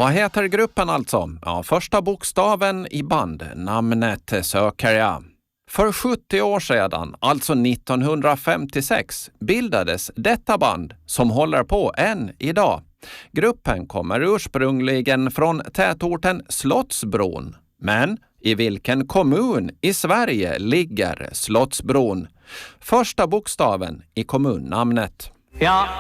Vad heter gruppen alltså? Ja, första bokstaven i bandnamnet söker jag. För 70 år sedan, alltså 1956, bildades detta band som håller på än idag. Gruppen kommer ursprungligen från tätorten Slottsbron. Men i vilken kommun i Sverige ligger Slottsbron? Första bokstaven i kommunnamnet. Ja,